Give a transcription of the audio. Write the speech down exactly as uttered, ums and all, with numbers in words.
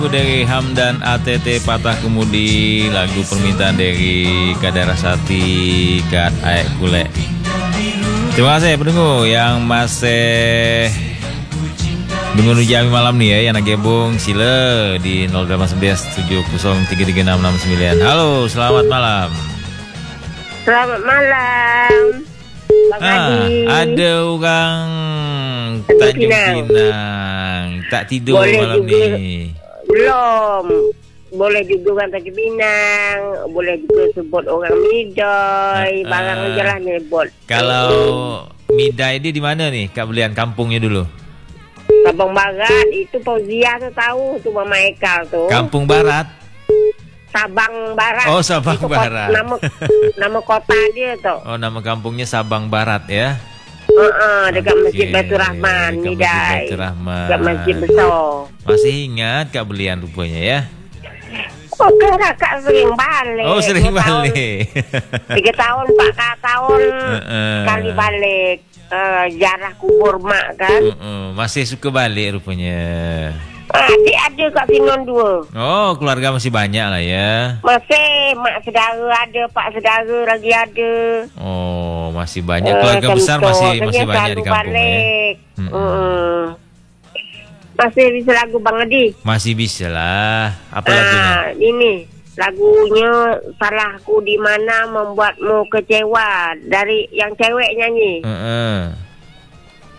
Dari Hamdan A T T Patah Kemudi, lagu permintaan dari Kadarasati Kat Aek Kulek. Terima kasih pendengar yang masih dengar Jami malam nih ya, yang nak gabung sila di nol delapan satu satu tujuh kosong tiga tiga enam enam sembilan. Halo, selamat malam. Selamat malam. Bang ah, Adi. Ada orang Tanjung Pinang. Pinang tak tidur boleh malam juga, ni. Belum. Boleh juga orang Tanjung Pinang, boleh juga sebut orang Midai, uh, barang uh, je lah nyebut. Kalau Midai dia di mana ni? Kak belian kampungnya dulu. Sabang Barat, itu Fauzia tu tahu, tu Mama Ekal tu. Kampung Barat. Sabang Barat. Oh, Sabang itu Barat. Kota, nama nama kota dia tu. Oh, nama kampungnya Sabang Barat ya. Uh, uh, dekat Masjid okay. Baitur Rahman, Midai. Masjid Baitur Rahman. Dekat Masjid besar. Masih ingat Kak belian rupanya ya? Oh, kira Kak sering balik. Oh, sering balik. Tiga tahun, empat tahun uh, uh. kali balik. Uh, jarah kubur mak kan. Uh, uh. Masih suka balik rupanya. Adik ada kat Sinon dua. Oh, keluarga masih banyak lah ya. Masih, mak saudara ada, pak saudara lagi ada. Oh, masih banyak. Keluarga uh, besar masih Kenya masih banyak di kampung balik. Ya. Hmm. Uh, masih bisa lagu Bang Adi? Masih bisa lah. Apa uh, lagunya? Ini lagunya Salahku di Mana Membuatmu Kecewa, dari yang cewek nyanyi. Uh -uh.